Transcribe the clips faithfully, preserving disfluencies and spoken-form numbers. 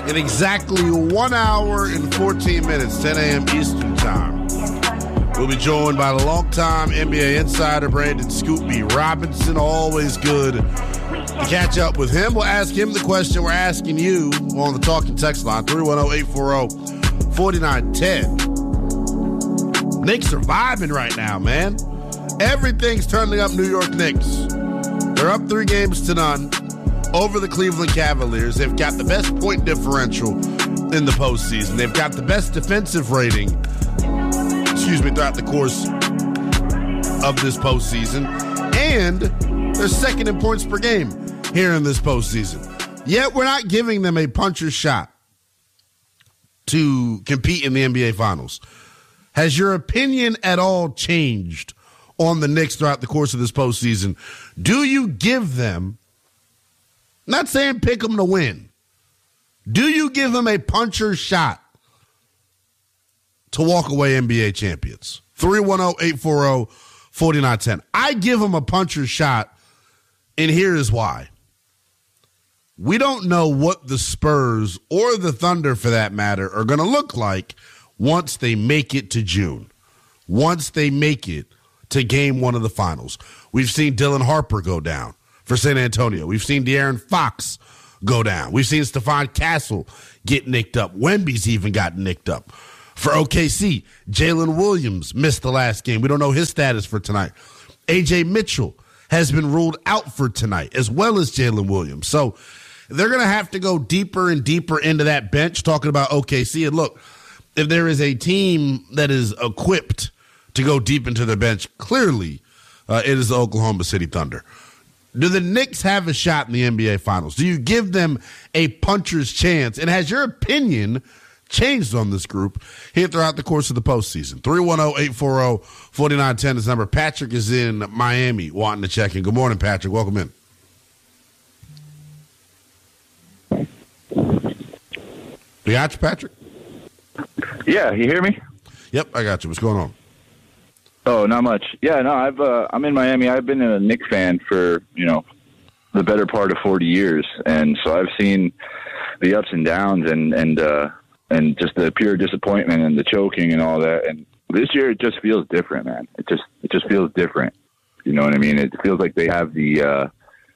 in exactly one hour and fourteen minutes, ten a.m. Eastern Time. We'll be joined by the longtime N B A insider, Brandon Scoop B. Robinson. Always good to catch up with him. We'll ask him the question we're asking you on the talking text line, three one zero, eight four zero, four nine one zero. Knicks are vibing right now, man. Everything's turning up New York Knicks. They're up three games to none over the Cleveland Cavaliers. They've got the best point differential in the postseason. They've got the best defensive rating, excuse me, throughout the course of this postseason. And they're second in points per game here in this postseason. Yet we're not giving them a puncher's shot to compete in the N B A Finals. Has your opinion at all changed on the Knicks throughout the course of this postseason? Do you give them, not saying pick them to win, do you give them a puncher's shot to walk away N B A champions? three one zero, eight four zero, four nine one zero. I give them a puncher's shot, and here is why. We don't know what the Spurs, or the Thunder for that matter, are going to look like once they make it to June, once they make it to game one of the finals. We've seen Dylan Harper go down for San Antonio. We've seen De'Aaron Fox go down. We've seen Stephon Castle get nicked up. Wemby's even got nicked up. For O K C, Jalen Williams missed the last game. We don't know his status for tonight. A J Mitchell has been ruled out for tonight, as well as Jalen Williams. So they're going to have to go deeper and deeper into that bench, talking about O K C. And look, if there is a team that is equipped to go deep into the bench, clearly uh, it is the Oklahoma City Thunder. Do the Knicks have a shot in the N B A Finals? Do you give them a puncher's chance? And has your opinion changed on this group here throughout the course of the postseason? three one zero, eight four zero, four nine one zero is the number. Patrick is in Miami wanting to check in. Good morning, Patrick. Welcome in. You got you, Patrick? Yeah, you hear me? Yep, I got you. What's going on? Oh, not much. Yeah, no, I've uh, I'm in Miami. I've been a Knicks fan for, you know, the better part of forty years, and so I've seen the ups and downs and and uh, and just the pure disappointment and the choking and all that. And this year, it just feels different, man. It just it just feels different. You know what I mean? It feels like they have the. Uh,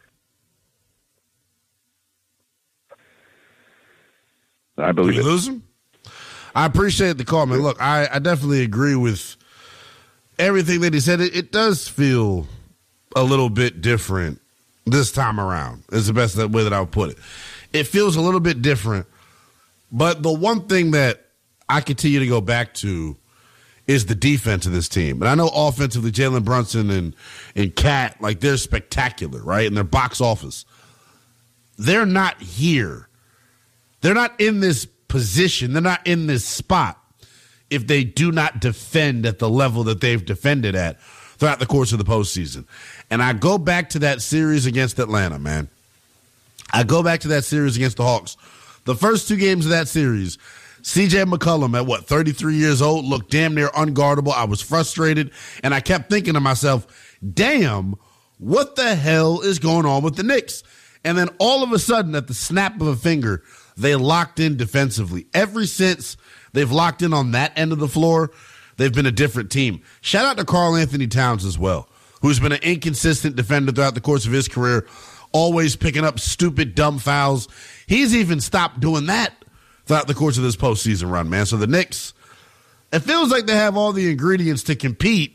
I believe Did you it. lose him? I appreciate the call, man. Look, I, I definitely agree with everything that he said. It, it does feel a little bit different this time around, is the best way that I would put it. It feels a little bit different, but the one thing that I continue to go back to is the defense of this team. And I know offensively, Jalen Brunson and, and Cat, like, they're spectacular, right? And their box office. They're not here. They're not in this position. They're not in this spot if they do not defend at the level that they've defended at throughout the course of the postseason. And I go back to that series against Atlanta, man. I go back to that series against the Hawks. The first two games of that series, C J McCollum at, what, thirty-three years old, looked damn near unguardable. I was frustrated, and I kept thinking to myself, damn, what the hell is going on with the Knicks? And then all of a sudden, at the snap of a finger, they locked in defensively. Ever since they've locked in on that end of the floor, they've been a different team. Shout out to Karl Anthony Towns as well, who's been an inconsistent defender throughout the course of his career, always picking up stupid, dumb fouls. He's even stopped doing that throughout the course of this postseason run, man. So the Knicks, it feels like they have all the ingredients to compete.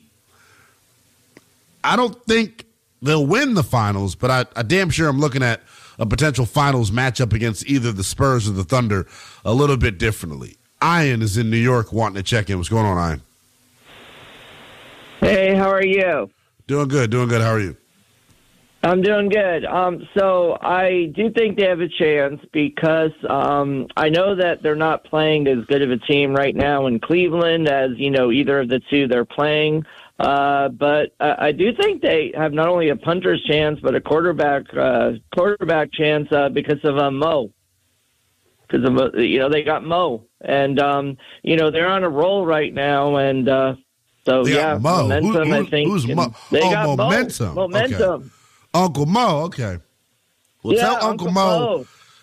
I don't think they'll win the finals, but I, I damn sure I'm looking at a potential finals matchup against either the Spurs or the Thunder a little bit differently. Ian is in New York wanting to check in. What's going on, Ian? Hey, how are you? Doing good, doing good. How are you? I'm doing good. Um, so I do think they have a chance because um, I know that they're not playing as good of a team right now in Cleveland as, you know, either of the two they're playing. Uh, but uh, I do think they have not only a punter's chance, but a quarterback uh, quarterback chance uh, because of uh, Mo. Because of uh, you know they got Mo, and um, you know they're on a roll right now, and uh, so they yeah, Mo. momentum. Who, who, I think who's Mo? they oh, got momentum. Mo. Momentum. Okay. Uncle Mo. Okay. Well, yeah, tell Uncle, Uncle Mo, Mo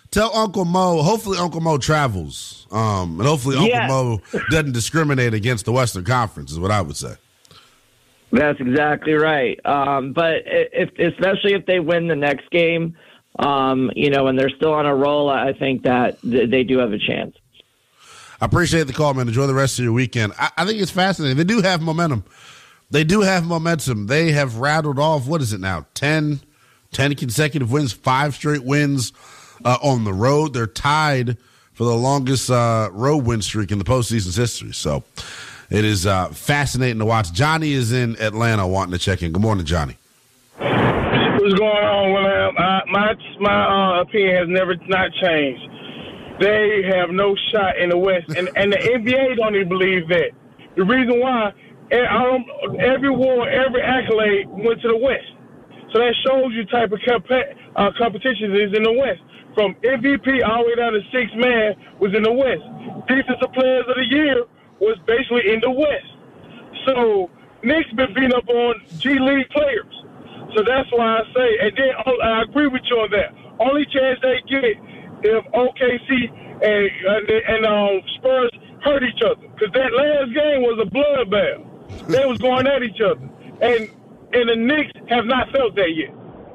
tell Uncle Mo, hopefully Uncle Mo travels. Um, and hopefully Uncle Yes. Mo doesn't discriminate against the Western Conference, is what I would say. That's exactly right. Um, but if, especially if they win the next game, um, you know, and they're still on a roll, I think that th- they do have a chance. I appreciate the call, man. Enjoy the rest of your weekend. I, I think it's fascinating. They do have momentum. They do have momentum. They have rattled off, what is it now, ten, ten consecutive wins, five straight wins uh, on the road. They're tied for the longest uh, road win streak in the postseason's history. So it is uh, fascinating to watch. Johnny is in Atlanta wanting to check in. Good morning, Johnny. What's going on, William? Uh, my my uh, opinion has never not changed. They have no shot in the West, and, and the N B A don't even believe that. The reason why, every war, every accolade went to the West. So that shows you type of comp- uh, competition is in the West. From M V P all the way down to sixth man was in the West. Defensive Players of the Year was basically in the West. So Knicks been beating up on G League players. So that's why I say, and then I agree with you on that. Only chance they get if O K C and and, and um, Spurs hurt each other, because that last game was a bloodbath. They was going at each other, and and the Knicks have not felt that yet.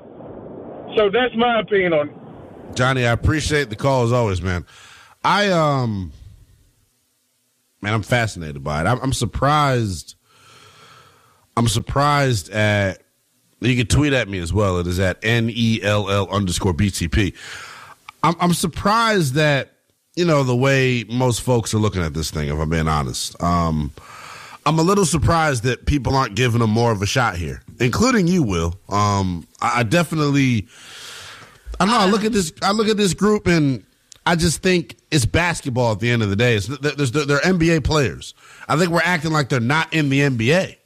So that's my opinion on it. Johnny, I appreciate the call as always, man. I um, man, I'm fascinated by it. I'm, I'm surprised. I'm surprised at. You can tweet at me as well. It is at N E L L underscore B T P. I'm, I'm surprised that, you know, the way most folks are looking at this thing, if I'm being honest. Um, I'm a little surprised that people aren't giving them more of a shot here, including you, Will. Um, I, I definitely, I don't know, I look at this, I look at this group and I just think it's basketball at the end of the day. It's, there's, they're N B A players. I think we're acting like they're not in the N B A.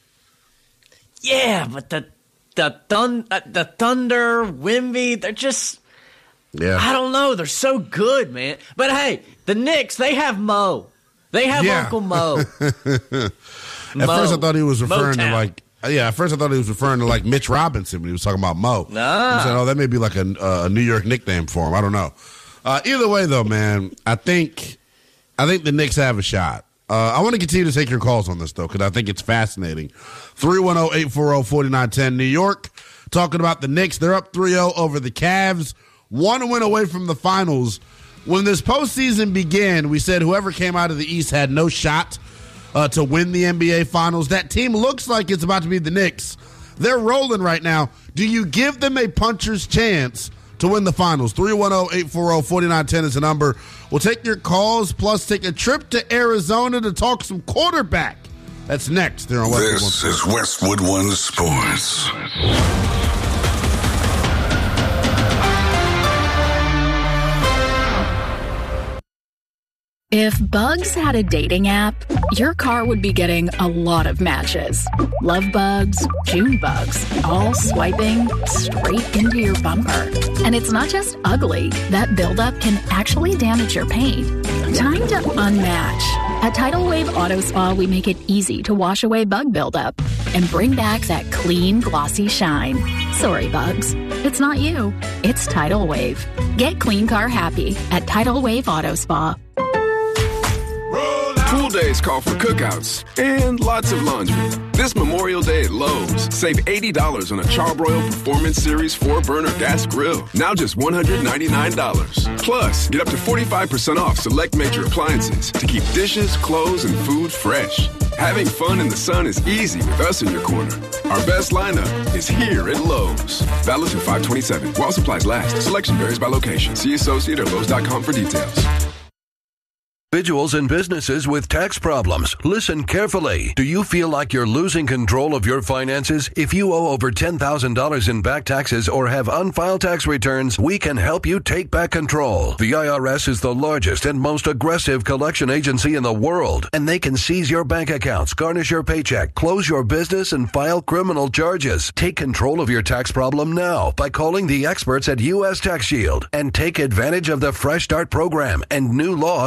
Yeah, but the the thun, uh, the Thunder, Wemby, they're just, yeah. I don't know, they're so good, man. But hey, the Knicks, they have Mo. They have Yeah. Uncle Mo. At first I thought he was referring Motown. to like, yeah, at first I thought he was referring to like Mitch Robinson when he was talking about Mo. Nah. I said, oh, that may be like a, a New York nickname for him. I don't know. Uh, either way, though, man, I think I think the Knicks have a shot. Uh, I want to continue to take your calls on this, though, because I think it's fascinating. three one zero, eight four zero, four nine one zero. New York, talking about the Knicks. They're up three zero over the Cavs. One win away from the finals. When this postseason began, we said whoever came out of the East had no shot uh, to win the N B A Finals. That team looks like it's about to be the Knicks. They're rolling right now. Do you give them a puncher's chance to win the finals? three one zero, eight four zero, four nine one zero is the number. We'll take your calls, plus take a trip to Arizona to talk some quarterback. That's next here on Westwood One This is Westwood One Sports. If Bugs had a dating app, your car would be getting a lot of matches. Love bugs, June bugs, all swiping straight into your bumper. And it's not just ugly. That buildup can actually damage your paint. Time to unmatch. At Tidal Wave Auto Spa, we make it easy to wash away bug buildup and bring back that clean, glossy shine. Sorry, bugs. It's not you. It's Tidal Wave. Get clean car happy at Tidal Wave Auto Spa. Pool days call for cookouts and lots of laundry. This Memorial Day at Lowe's, save eighty dollars on a Charbroil Performance Series four burner gas grill. Now just one hundred ninety-nine dollars. Plus, get up to forty-five percent off select major appliances to keep dishes, clothes, and food fresh. Having fun in the sun is easy with us in your corner. Our best lineup is here at Lowe's. Valid through five twenty-seven. While supplies last. Selection varies by location. See associate or Lowe's dot com for details. Individuals and businesses with tax problems. Listen carefully. Do you feel like you're losing control of your finances? If you owe over ten thousand dollars in back taxes or have unfiled tax returns, we can help you take back control. The I R S is the largest and most aggressive collection agency in the world, and they can seize your bank accounts, garnish your paycheck, close your business, and file criminal charges. Take control of your tax problem now by calling the experts at U S Tax Shield and take advantage of the Fresh Start program and new laws that may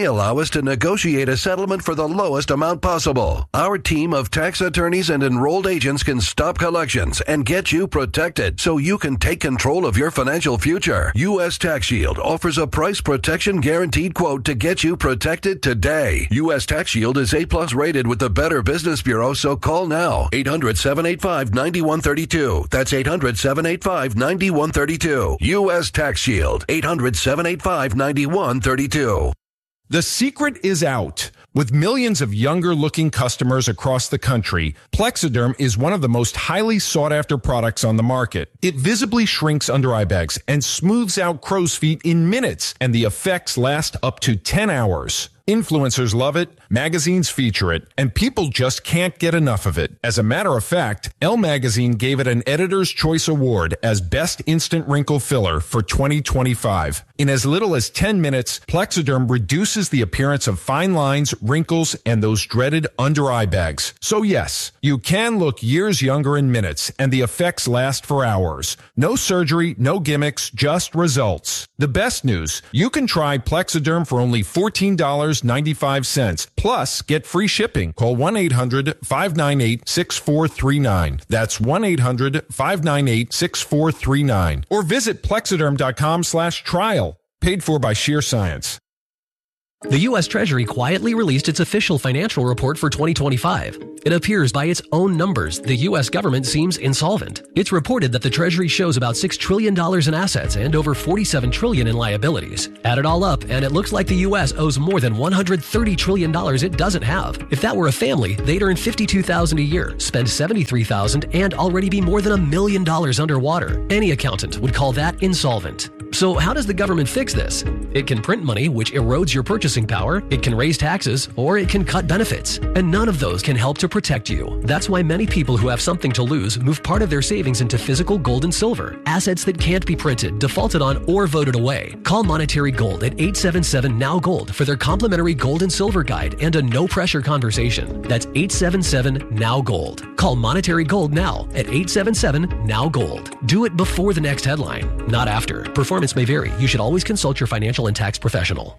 may allow us to negotiate a settlement for the lowest amount possible. Our team of tax attorneys and enrolled agents can stop collections and get you protected so you can take control of your financial future. U S Tax Shield offers a price protection guaranteed quote to get you protected today. U S Tax Shield is A plus rated with the Better Business Bureau, so call now. eight hundred, seven eight five, nine one three two. That's eight hundred, seven eight five, nine one three two. U S Tax Shield. eight hundred, seven eight five, nine one three two. The secret is out. With millions of younger-looking customers across the country, Plexiderm is one of the most highly sought-after products on the market. It visibly shrinks under-eye bags and smooths out crow's feet in minutes, and the effects last up to ten hours. Influencers love it, magazines feature it, and people just can't get enough of it. As a matter of fact, Elle Magazine gave it an Editor's Choice Award as Best Instant Wrinkle Filler for twenty twenty-five. In as little as ten minutes, Plexiderm reduces the appearance of fine lines, wrinkles, and those dreaded under-eye bags. So yes, you can look years younger in minutes, and the effects last for hours. No surgery, no gimmicks, just results. The best news, you can try Plexiderm for only fourteen dollars and ninety-five cents. Plus, get free shipping. Call one eight hundred, five nine eight, six four three nine. That's one eight hundred, five nine eight, six four three nine. Or visit plexiderm.com slash trial. Paid for by Sheer Science. The U S Treasury quietly released its official financial report for twenty twenty-five. It appears by its own numbers, the U S government seems insolvent. It's reported that the Treasury shows about six trillion dollars in assets and over forty-seven trillion dollars in liabilities. Add it all up, and it looks like the U S owes more than one hundred thirty trillion dollars it doesn't have. If that were a family, they'd earn fifty-two thousand dollars a year, spend seventy-three thousand dollars, and already be more than a million dollars underwater. Any accountant would call that insolvent. So how does the government fix this? It can print money, which erodes your purchasing power, it can raise taxes, or it can cut benefits. And none of those can help to protect you. That's why many people who have something to lose move part of their savings into physical gold and silver, assets that can't be printed, defaulted on, or voted away. Call Monetary Gold at eight seven seven, N O W Gold for their complimentary gold and silver guide and a no-pressure conversation. That's eight seven seven, N O W Gold. Call Monetary Gold now at eight seven seven, N O W Gold. Do it before the next headline, not after. Performance may vary. You should always consult your financial and tax professional.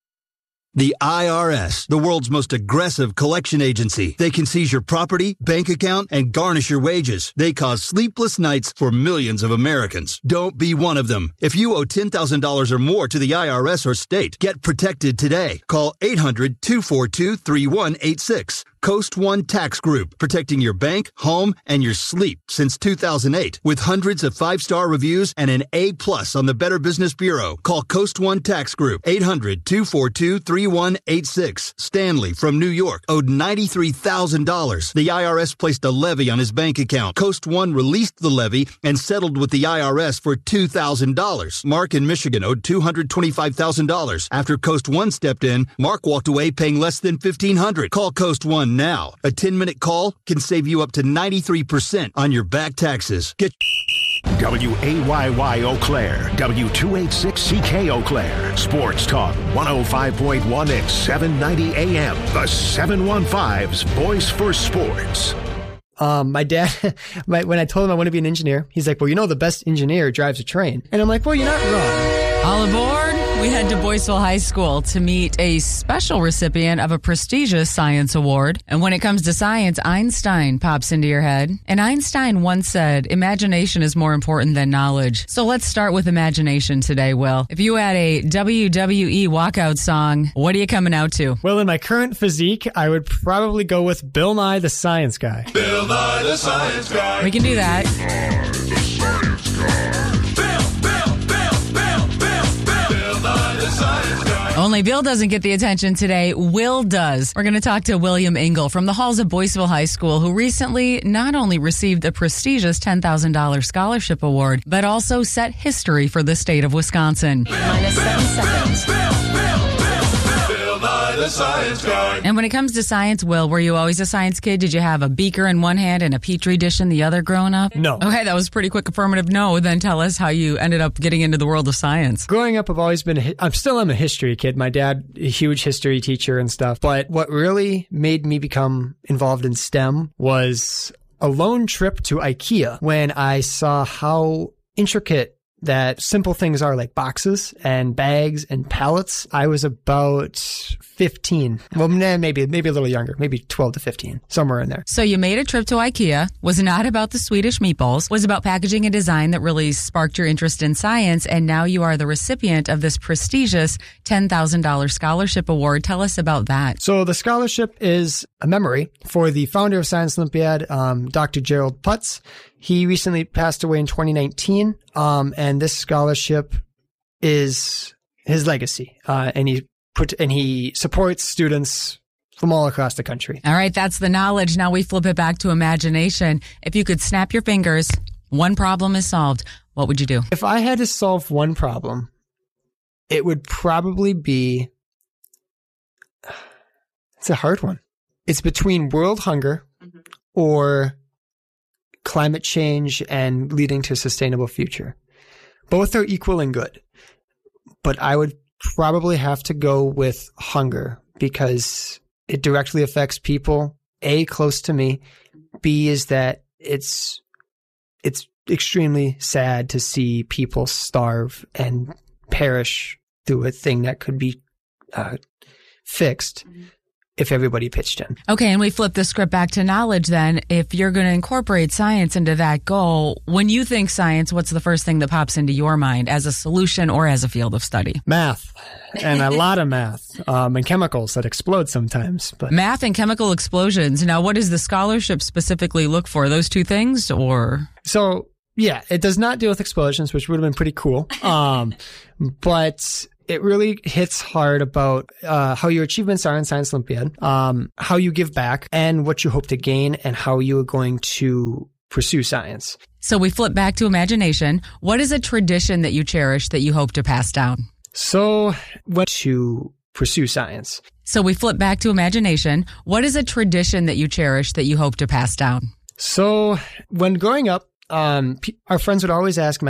The I R S, the world's most aggressive collection agency. They can seize your property, bank account, and garnish your wages. They cause sleepless nights for millions of Americans. Don't be one of them. If you owe ten thousand dollars or more to the I R S or state, get protected today. Call eight hundred, two four two, three one eight six. Coast One Tax Group, protecting your bank, home, and your sleep since two thousand eight. With hundreds of five-star reviews and an A plus on the Better Business Bureau. Call Coast One Tax Group, eight hundred, two four two, three one eight six. Stanley from New York owed ninety-three thousand dollars. The I R S placed a levy on his bank account. Coast One released the levy and settled with the I R S for two thousand dollars. Mark in Michigan owed two hundred twenty-five thousand dollars. After Coast One stepped in, Mark walked away paying less than fifteen hundred dollars. Call Coast One now. A ten-minute call can save you up to ninety-three percent on your back taxes. Get W A Y Y Eau Claire, W two eighty-six C K Eau Claire, Sports Talk one oh five point one at seven ninety A M. The seven fifteens Voice for Sports. Um, my dad, my, when I told him I want to be an engineer, he's like, well, you know, the best engineer drives a train. And I'm like, well, you're not wrong. All aboard. We head to Boyceville High School to meet a special recipient of a prestigious science award. And when it comes to science, Einstein pops into your head. And Einstein once said, imagination is more important than knowledge. So let's start with imagination today, Will. If you had a W W E walkout song, what are you coming out to? Well, in my current physique, I would probably go with Bill Nye the Science Guy. Bill Nye the Science Guy. We can do that. Bill Nye the Science Guy. Only Bill doesn't get the attention today. Will does. We're going to talk to William Engel from the halls of Boyceville High School, who recently not only received a prestigious ten thousand dollars scholarship award, but also set history for the state of Wisconsin. Minus seven seconds. Bill, Bill, Bill, Bill Nye the Science Guy. And when it comes to science, Will, were you always a science kid? Did you have a beaker in one hand and a Petri dish in the other growing up? No. Okay, that was a pretty quick affirmative no. Then tell us how you ended up getting into the world of science. Growing up, I've always been, a, I'm still am a history kid. My dad, a huge history teacher and stuff. But what really made me become involved in STEM was a lone trip to IKEA when I saw how intricate that simple things are like boxes and bags and pallets, I was about fifteen. Well, nah, maybe maybe a little younger, maybe twelve to fifteen, somewhere in there. So you made a trip to IKEA, was not about the Swedish meatballs, was about packaging and design that really sparked your interest in science, and now you are the recipient of this prestigious ten thousand dollars scholarship award. Tell us about that. So the scholarship is a memory for the founder of Science Olympiad, um, Doctor Gerald Putz. He recently passed away in twenty nineteen, um, and this scholarship is his legacy. Uh, and he put and he supports students from all across the country. All right, that's the knowledge. Now we flip it back to imagination. If you could snap your fingers, one problem is solved. What would you do? If I had to solve one problem, it would probably be. It's a hard one. It's between world hunger mm-hmm. or climate change and leading to a sustainable future. Both are equal and good, but I would probably have to go with hunger because it directly affects people. A, close to me. B, is that it's it's extremely sad to see people starve and perish through a thing that could be uh, fixed. Mm-hmm. If everybody pitched in. Okay, and we flip the script back to knowledge then. If you're going to incorporate science into that goal, when you think science, what's the first thing that pops into your mind as a solution or as a field of study? Math, and a lot of math, um, and chemicals that explode sometimes. But math and chemical explosions. Now, what does the scholarship specifically look for? Those two things, or? So, yeah, it does not deal with explosions, which would have been pretty cool. Um, but it really hits hard about uh, how your achievements are in Science Olympiad, um, how you give back, and what you hope to gain, and how you are going to pursue science. So we flip back to imagination. What is a tradition that you cherish that you hope to pass down? So, what to pursue science. So we flip back to imagination. What is a tradition that you cherish that you hope to pass down? So, when growing up, um, our friends would always ask